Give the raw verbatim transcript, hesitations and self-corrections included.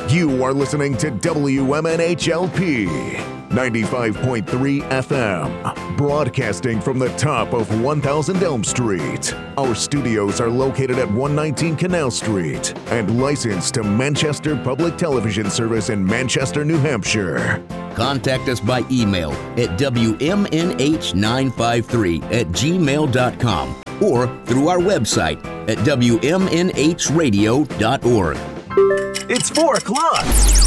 You are listening to W M N H L P ninety-five point three F M, broadcasting from the top of one thousand Elm Street. Our studios are located at one nineteen Canal Street and licensed to Manchester Public Television Service in Manchester, New Hampshire. Contact us by email at W M N H nine five three at gmail dot com or through our website at W M N H radio dot org. It's four o'clock.